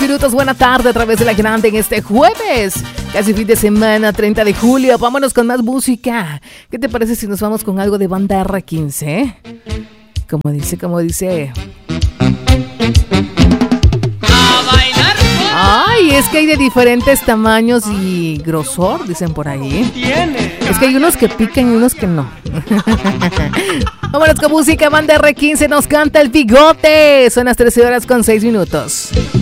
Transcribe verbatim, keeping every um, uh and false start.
minutos, buena tarde a través de La Grande en este jueves, casi fin de semana, treinta de julio. Vámonos con más música. ¿Qué te parece si nos vamos con algo de banda erre quince? Como dice, como dice. Ay, es que hay de diferentes tamaños y grosor, dicen por ahí. Es que hay unos que pican y unos que no. Vámonos con música, banda erre quince nos canta El Bigote. Son las trece horas con seis minutos.